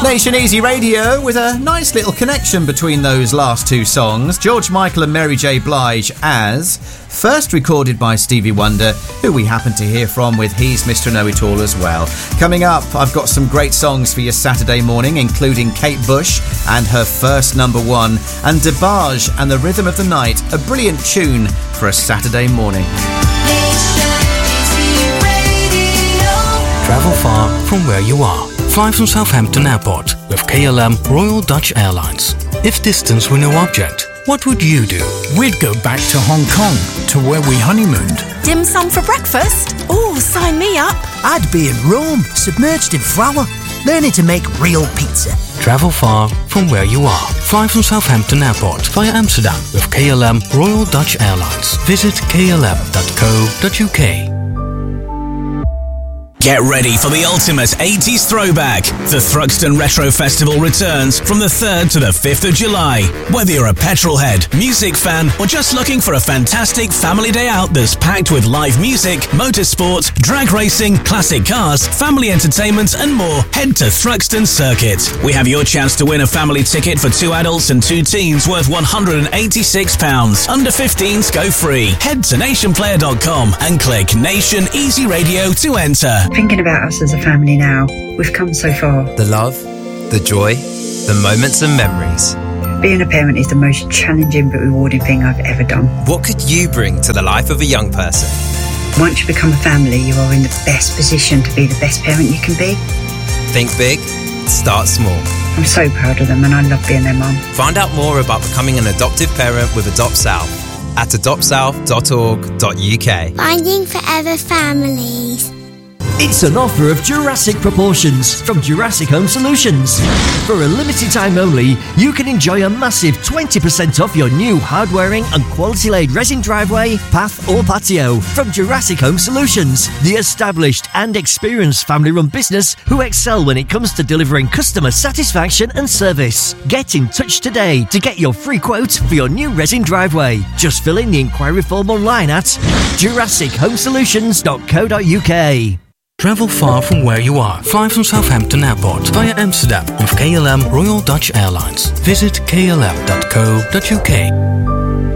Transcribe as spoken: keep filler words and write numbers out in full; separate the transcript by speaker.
Speaker 1: Nation Easy Radio with a nice little connection between those last two songs. George Michael and Mary J. Blige as, first recorded by Stevie Wonder, who we happen to hear from with He's Mister Know-It-All as well. Coming up, I've got some great songs for your Saturday morning, including Kate Bush and her first number one, and DeBarge and The Rhythm of the Night, a brilliant tune for a Saturday morning.
Speaker 2: Travel far from where you are. Fly from Southampton Airport with K L M Royal Dutch Airlines. If distance were no object, what would you do?
Speaker 3: We'd go back to Hong Kong, to where we honeymooned.
Speaker 4: Dim sum for breakfast? Oh, sign me up.
Speaker 5: I'd be in Rome, submerged in flour, learning to make real pizza.
Speaker 2: Travel far from where you are. Fly from Southampton Airport via Amsterdam with K L M Royal Dutch Airlines. Visit k l m dot co dot u k.
Speaker 6: Get ready for the ultimate eighties throwback. The Thruxton Retro Festival returns from the third to the fifth of July. Whether you're a petrolhead, music fan, or just looking for a fantastic family day out that's packed with live music, motorsport, drag racing, classic cars, family entertainment, and more, head to Thruxton Circuit. We have your chance to win a family ticket for two adults and two teens worth one hundred eighty-six pounds. Under fifteens go free. Head to nation player dot com and click Nation Easy Radio to enter.
Speaker 7: Thinking about us as a family now, we've come so far.
Speaker 8: The love, the joy, the moments and memories.
Speaker 7: Being a parent is the most challenging but rewarding thing I've ever done.
Speaker 8: What could you bring to the life of a young person?
Speaker 7: Once you become a family, you are in the best position to be the best parent you can be.
Speaker 8: Think big, start small.
Speaker 7: I'm so proud of them and I love being their mum.
Speaker 8: Find out more about becoming an adoptive parent with Adopt South at adopt south dot org dot u k.
Speaker 9: Finding Forever Families.
Speaker 10: It's an offer of Jurassic proportions from Jurassic Home Solutions. For a limited time only, you can enjoy a massive twenty percent off your new hard-wearing and quality-laid resin driveway, path or patio from Jurassic Home Solutions, the established and experienced family-run business who excel when it comes to delivering customer satisfaction and service. Get in touch today to get your free quote for your new resin driveway. Just fill in the inquiry form online at jurassic home solutions dot co dot u k.
Speaker 2: Travel far from where you are. Fly from Southampton Airport via Amsterdam with K L M Royal Dutch Airlines. Visit k l m dot co dot u k.